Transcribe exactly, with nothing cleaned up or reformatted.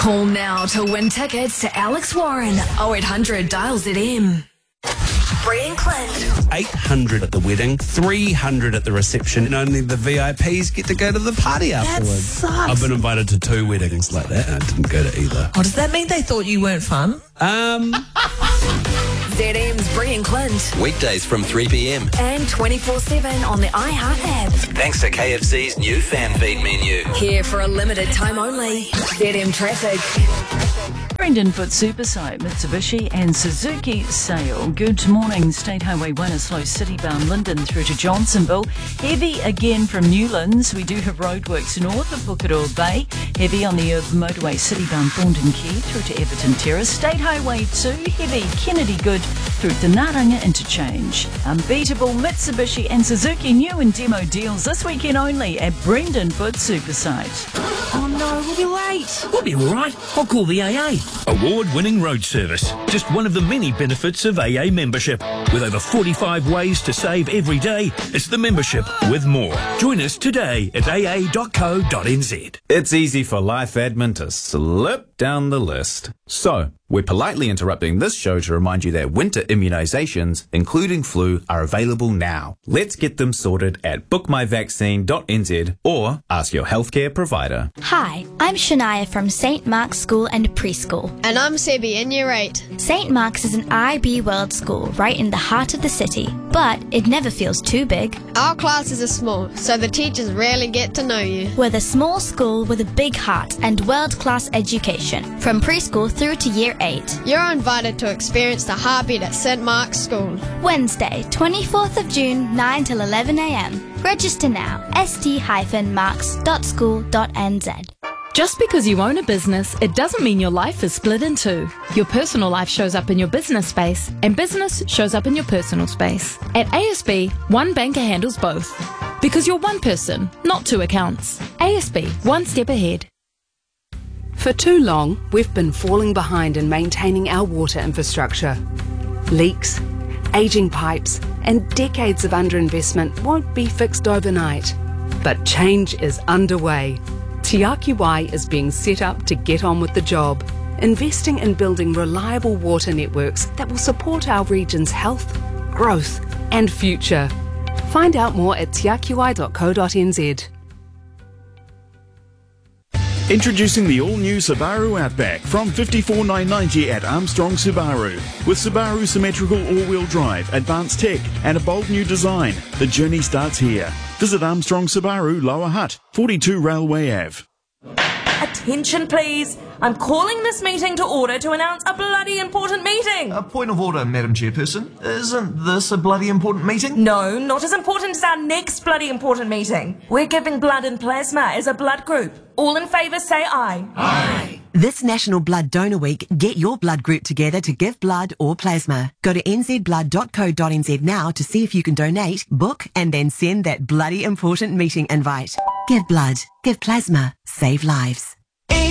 Call now to win tickets to Alex Warren. oh eight hundred dial Z M. Bree and Clint. eight hundred at the wedding, three hundred at the reception, and only the V I Ps get to go to the party afterwards. That sucks. I've been invited to two weddings like that, and I didn't go to either. Oh, does that mean they thought you weren't fun? Um, Z M's Bree and Clint. Weekdays from three p.m. And twenty-four seven on the iHeart app. Thanks to K F C's new fan feed menu. Here for a limited time only. Z M traffic. Brendan Foot Supersite, Mitsubishi and Suzuki sale. Good morning. State Highway one is slow city-bound Linden through to Johnsonville. Heavy again from Newlands. We do have roadworks north of Pukeroa Bay. Heavy on the Urban Motorway city-bound Thornton Quay through to Everton Terrace. State Highway two, heavy Kennedy Good through to Naranga Interchange. Unbeatable Mitsubishi and Suzuki new and demo deals this weekend only at Brendan Foot Supersite. Oh no, we'll be late. We'll be all right. I'll call the A A. Award-winning road service. Just one of the many benefits of A A membership. With over forty-five ways to save every day, it's the membership with more. Join us today at a a dot co dot n z. It's easy for life admin to slip down the list. So, we're politely interrupting this show to remind you that winter immunisations, including flu, are available now. Let's get them sorted at book my vaccine dot n z or ask your healthcare provider. Hi, I'm Shania from Saint Mark's School and Preschool. And I'm Sebi in Year eight. Saint Mark's is an I B World school right in the heart of the city, but it never feels too big. Our classes are small, so the teachers rarely get to know you. We're the small school with a big heart and world-class education, from preschool through to Year eight. You're invited to experience the heartbeat at Saint Mark's School. Wednesday, twenty-fourth of June, nine till eleven a m. Register now, s t dash marks dot school dot n z. Just because you own a business, it doesn't mean your life is split in two. Your personal life shows up in your business space, and business shows up in your personal space. At A S B, one banker handles both. Because you're one person, not two accounts. A S B, one step ahead. For too long, we've been falling behind in maintaining our water infrastructure. Leaks, ageing pipes, and decades of underinvestment won't be fixed overnight. But change is underway. Te Aki Wai is being set up to get on with the job, investing in building reliable water networks that will support our region's health, growth, and future. Find out more at te aki wai dot co dot n z. Introducing the all-new Subaru Outback from fifty-four thousand nine hundred ninety at Armstrong Subaru. With Subaru symmetrical all-wheel drive, advanced tech and a bold new design, the journey starts here. Visit Armstrong Subaru, Lower Hutt, forty-two Railway Avenue. Attention please, I'm calling this meeting to order to announce a bloody important meeting. A point of order, Madam Chairperson. Isn't this a bloody important meeting? No, not as important as our next bloody important meeting. We're giving blood and plasma as a blood group. All in favour say aye. Aye. This National Blood Donor Week, get your blood group together to give blood or plasma. Go to n z blood dot co dot n z now to see if you can donate, book and then send that bloody important meeting invite. Give blood, give plasma, save lives.